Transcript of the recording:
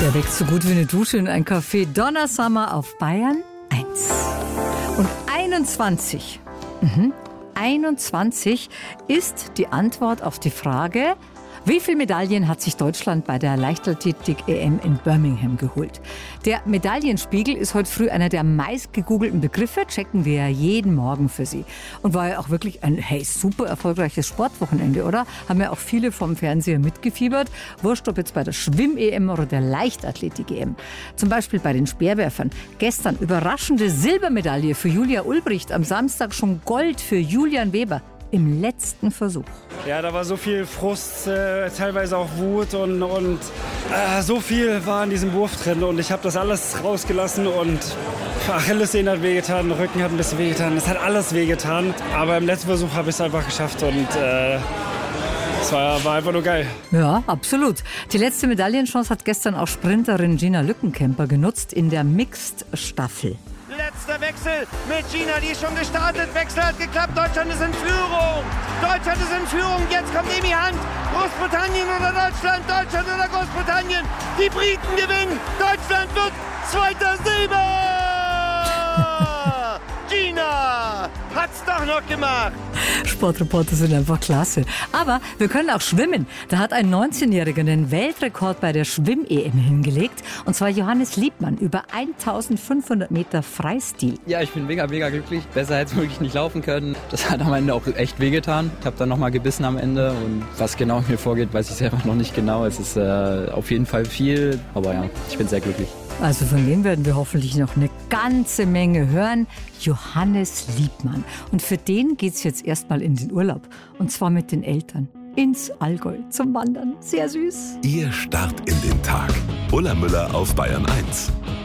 Der wächst so gut wie eine Dusche in ein Café. Donnersummer auf Bayern 1. Und 21. 21 ist die Antwort auf die Frage, wie viele Medaillen hat sich Deutschland bei der Leichtathletik-EM in Birmingham geholt? Der Medaillenspiegel ist heute früh einer der meist gegoogelten Begriffe, checken wir ja jeden Morgen für Sie. Und war ja auch wirklich ein super erfolgreiches Sportwochenende, oder? Haben ja auch viele vom Fernseher mitgefiebert. Wurscht, ob jetzt bei der Schwimm-EM oder der Leichtathletik-EM. Zum Beispiel bei den Speerwerfern. Gestern überraschende Silbermedaille für Julia Ulbricht, am Samstag schon Gold für Julian Weber. Im letzten Versuch. Ja, da war so viel Frust, teilweise auch Wut und so viel war in diesem Wurf drin und ich habe das alles rausgelassen und Achillessehne hat wehgetan, Rücken hat ein bisschen wehgetan, es hat alles wehgetan, aber im letzten Versuch habe ich es einfach geschafft und es war einfach nur geil. Ja, absolut. Die letzte Medaillenchance hat gestern auch Sprinterin Gina Lückenkämper genutzt in der Mixed-Staffel. Letzter Wechsel mit Gina, die ist schon gestartet. Wechsel hat geklappt. Deutschland ist in Führung. Deutschland ist in Führung. Jetzt kommt Emi Hand. Großbritannien oder Deutschland? Deutschland oder Großbritannien? Die Briten gewinnen. Deutschland wird zweiter Silber. Gina hat's doch noch gemacht. Sportreporter sind einfach klasse. Aber wir können auch schwimmen. Da hat ein 19-Jähriger den Weltrekord bei der Schwimm-EM hingelegt. Und zwar Johannes Liebmann über 1500 Meter Freistil. Ja, ich bin mega glücklich. Besser hätte es wirklich nicht laufen können. Das hat am Ende auch echt wehgetan. Ich habe dann nochmal gebissen am Ende. Und was genau mir vorgeht, weiß ich selber noch nicht genau. Es ist auf jeden Fall viel. Aber ja, ich bin sehr glücklich. Also von dem werden wir hoffentlich noch eine ganze Menge hören. Johannes Liebmann. Und für den geht's jetzt erstmal in den Urlaub. Und zwar mit den Eltern. Ins Allgäu zum Wandern. Sehr süß. Ihr Start in den Tag. Ulla Müller auf Bayern 1.